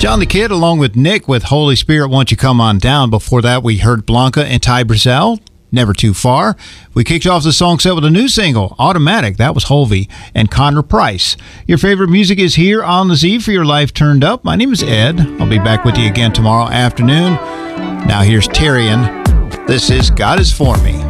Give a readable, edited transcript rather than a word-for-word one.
John the Kid along with Nick with Holy Spirit Won't You Come On Down. Before that, we heard Blanca and Ty Brazell, Never Too Far. We kicked off the song set with a new single, Automatic. That was Holvey and Connor Price. Your favorite music is here on the Z for your life turned up. My name is Ed. I'll be back with you again tomorrow afternoon. Now here's Terrian. This is God Is For Me.